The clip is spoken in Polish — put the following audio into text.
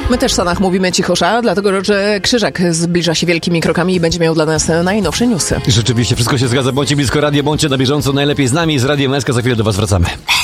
My też w Stanach mówimy cichosza, dlatego że Krzyżak zbliża się wielkimi krokami i będzie miał dla nas najnowsze newsy. Rzeczywiście, wszystko się zgadza. Bądźcie blisko radia, bądźcie na bieżąco. Najlepiej z nami, z Radiem SK. Za chwilę do was wracamy.